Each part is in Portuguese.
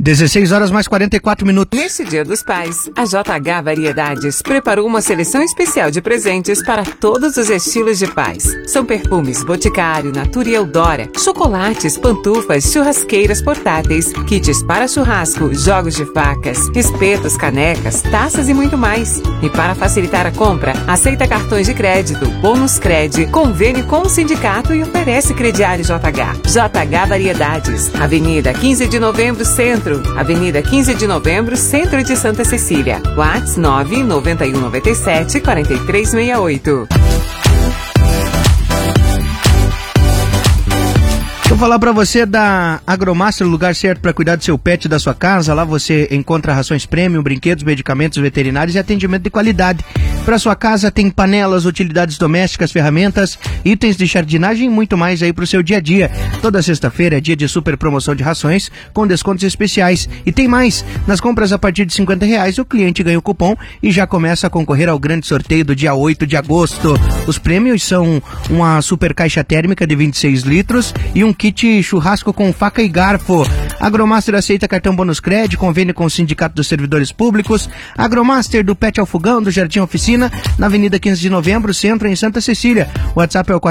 16 horas mais 44 minutos. Neste Dia dos Pais, a JH Variedades preparou uma seleção especial de presentes para todos os estilos de pais. São perfumes Boticário, Natura e Eudora, chocolates, pantufas, churrasqueiras portáteis, kits para churrasco, jogos de facas, espetos, canecas, taças e muito mais. E para facilitar a compra, aceita cartões de crédito, bônus Cred, convênio com o sindicato e oferece crediário JH. JH Variedades, Avenida 15 de Novembro, Centro. Avenida 15 de Novembro, Centro de Santa Cecília. WhatsApp 99197 4368. Vou falar pra você da Agromaster, o lugar certo para cuidar do seu pet, da sua casa. Lá você encontra rações premium, brinquedos, medicamentos veterinários e atendimento de qualidade. Para sua casa tem panelas, utilidades domésticas, ferramentas, itens de jardinagem e muito mais aí pro seu dia a dia. Toda sexta-feira é dia de super promoção de rações com descontos especiais. E tem mais, nas compras a partir de R$50 o cliente ganha o cupom e já começa a concorrer ao grande sorteio do dia 8 de agosto. Os prêmios são uma super caixa térmica de 26 litros e um kit churrasco com faca e garfo. Agromaster aceita cartão bônus Cred, convênio com o Sindicato dos Servidores Públicos. Agromaster do Pet ao Fogão, do Jardim Oficina, na Avenida 15 de Novembro, Centro, em Santa Cecília. O WhatsApp é o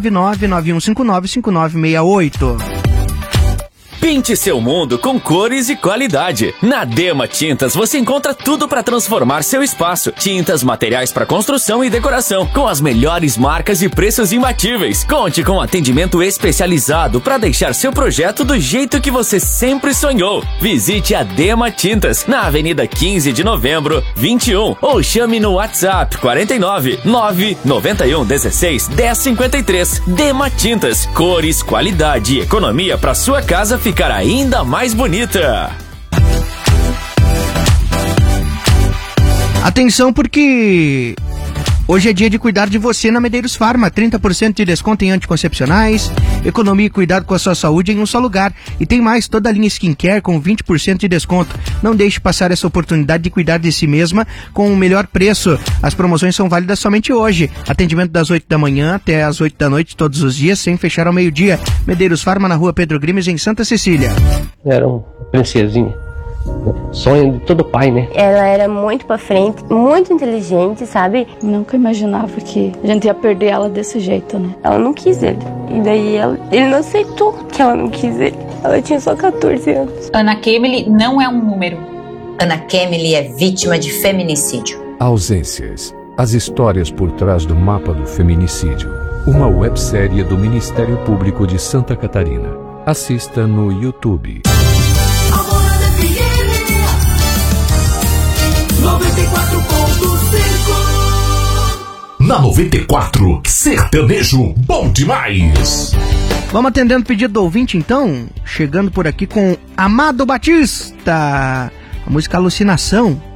499-9159-5968. Pinte seu mundo com cores e qualidade. Na Dema Tintas você encontra tudo para transformar seu espaço. Tintas, materiais para construção e decoração, com as melhores marcas e preços imbatíveis. Conte com atendimento especializado para deixar seu projeto do jeito que você sempre sonhou. Visite a Dema Tintas na Avenida 15 de Novembro, 21, ou chame no WhatsApp 49 991 16 1053. Dema Tintas, cores, qualidade e economia para sua casa ficar ainda mais bonita. Atenção, porque hoje é dia de cuidar de você na Medeiros Farma. 30% de desconto em anticoncepcionais, economia e cuidado com a sua saúde em um só lugar. E tem mais, toda a linha skincare com 20% de desconto. Não deixe passar essa oportunidade de cuidar de si mesma com o melhor preço. As promoções são válidas somente hoje. Atendimento das 8 da manhã até as 8 da noite todos os dias, sem fechar ao meio-dia. Medeiros Farma, na Rua Pedro Grimes, em Santa Cecília. Era uma princesinha. Sonho de todo pai, né? Ela era muito pra frente, muito inteligente, sabe? Nunca imaginava que a gente ia perder ela desse jeito, né? Ela não quis ele. E daí ele não aceitou que ela não quis ele. Ela tinha só 14 anos. Ana Kemily não é um número. Ana Kemily é vítima de feminicídio. Ausências. As histórias por trás do mapa do feminicídio. Uma websérie do Ministério Público de Santa Catarina. Assista no YouTube. 94.5. Na 94, sertanejo bom demais. Vamos atendendo o pedido do ouvinte, então. Chegando por aqui com Amado Batista. A música Alucinação.